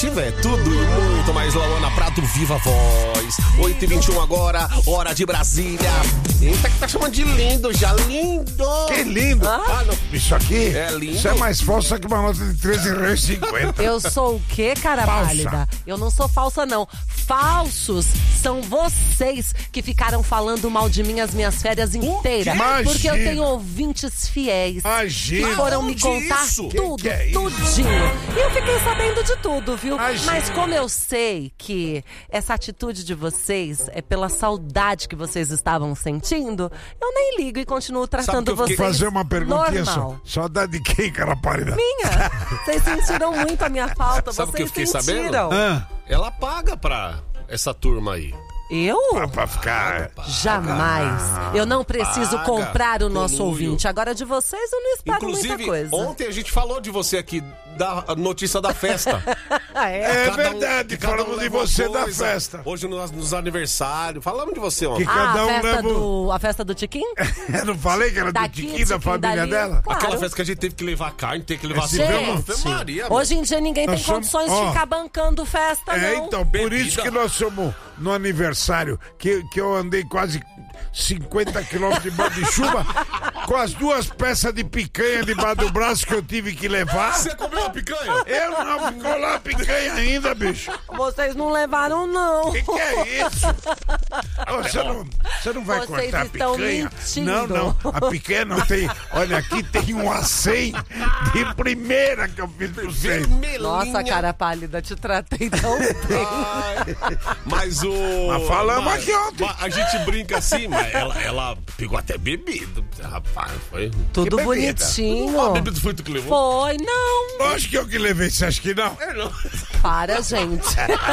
tiver tudo e muito mais. Lauana Prado, Viva Voz. 8h21 agora, hora de Brasília. Eita, que tá chamando de lindo já, lindo. Que lindo. Isso aqui é lindo. Isso é mais falsa que uma nota de R$13,50. Eu sou o quê, cara Falsa. pálida? Eu não sou falsa, não. Falsos são vocês que ficaram falando mal de mim as minhas férias inteiras. Imagina. Porque eu tenho ouvintes fiéis. Imagina. Que foram me Onde contar isso? tudo, Que é isso? tudinho. E eu fiquei sabendo de tudo, viu? Imagina. Mas como eu sei que essa atitude de vocês é pela saudade que vocês estavam sentindo, eu nem ligo e continuo tratando que eu fiquei- vocês Fazer uma perguntinha normal. só. Saudade de quem, cara pálida? Minha! Vocês sentiram muito a minha falta, Sabe o que eu vocês fiquei sentiram. Ah, Ela paga pra essa turma aí. Eu? pra ficar... Jamais. Eu não preciso paga, comprar o nosso conluio. ouvinte. Agora de vocês eu não espero muita Inclusive, coisa. ontem a gente falou de você aqui, da notícia da festa. É Cada verdade, cada falamos de leva uma você da coisa. festa. Hoje nos aniversários. Falamos de você ontem. Que cada um leva... a festa do Tiquim? Eu não falei que era do Daqui, Tiquinho, da Tiquim, família dali. dela? Claro. Aquela festa que a gente teve que levar carne, teve que levar Esse cerveja. Gente, Maria, meu. hoje em dia ninguém tem Nós somos- condições de ó. ficar bancando festa, É, não. então, por Bebida. isso que nós somos no aniversário, que eu andei quase 50 quilômetros debaixo de chuva, com as 2 peças de picanha debaixo do braço que eu tive que levar. Você comeu a picanha? Eu não ficou lá a picanha ainda, bicho. Vocês não levaram, não. O que é isso? Ô, você não vai Vocês cortar a estão picanha? mentindo. Não, a picanha não tem. Olha, aqui tem um acém de primeira que eu fiz pra vocês. Vermelhinha. Nossa, cara pálida, te tratei tão bem. Ai, mas o... Mas falamos aqui ontem. A gente brinca assim, mas ela pegou até bebida. Rapaz, foi... Tudo Que bebida? bonitinho. A bebida foi tu que levou? Foi, não. Lógico que eu que levei, você acha que não? Não. Para, gente.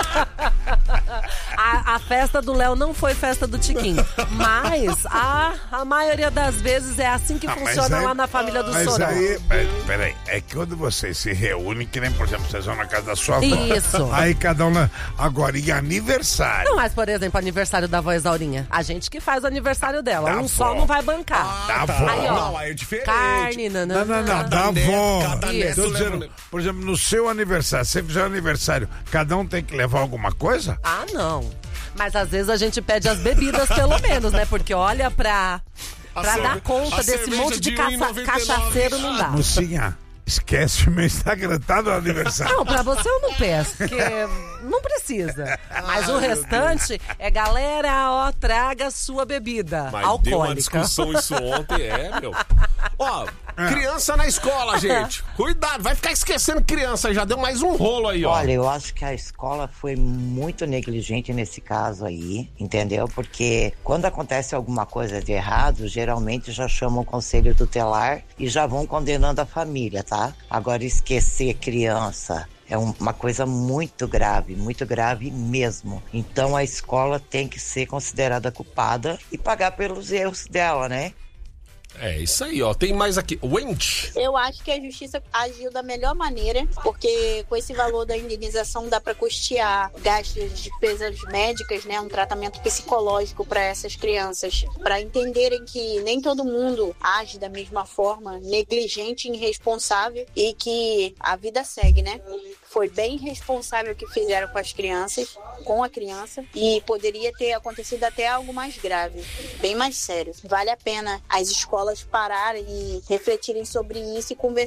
A festa do Léo não foi festa do Tiquim. Mas a maioria das vezes é assim que Ah, mas funciona aí- lá na família do Mas Sorão. aí, peraí, é que quando vocês se reúnem, que nem, por exemplo, vocês vão na casa da sua avó. Isso. Aí cada um lá. Agora, e aniversário? Não, mas, por exemplo, aniversário da avó Exaurinha. A gente que faz o aniversário dela. Da Um só avó. não vai bancar. Da avó. Aí, ó, Não, aí é diferente. carne, nananã. Não, da Cada neto, avó. cada Isso. neto Tô leva dizendo, por exemplo, no seu aniversário, você fizer aniversário, cada um tem que levar alguma coisa? Ah, não. Mas às vezes a gente pede as bebidas, pelo menos, né? Porque olha, pra dar conta a desse cerveja monte de de R$1,99. cachaceiro não dá. Mocinha, esquece o meu Instagram, tá no aniversário. Não, pra você eu não peço, porque não precisa. Mas o restante é, galera, ó, traga sua bebida Mas deu uma alcoólica. discussão isso ontem, meu. Ó, criança na escola, gente. Cuidado, vai ficar esquecendo criança. Já deu mais um rolo aí, ó. Olha, eu acho que a escola foi muito negligente nesse caso aí, entendeu? Porque quando acontece alguma coisa de errado, geralmente já chamam o conselho tutelar e já vão condenando a família, tá? Agora, esquecer criança é uma coisa muito grave mesmo. Então a escola tem que ser considerada culpada e pagar pelos erros dela, né? É isso aí, ó. Tem mais aqui. Wendy. Eu acho que a justiça agiu da melhor maneira, porque com esse valor da indenização dá para custear gastos de despesas médicas, né, um tratamento psicológico para essas crianças, para entenderem que nem todo mundo age da mesma forma, negligente e irresponsável, e que a vida segue, né? Foi bem responsável o que fizeram com as crianças, com a criança, e poderia ter acontecido até algo mais grave, bem mais sério. Vale a pena as escolas pararem e refletirem sobre isso e conversarem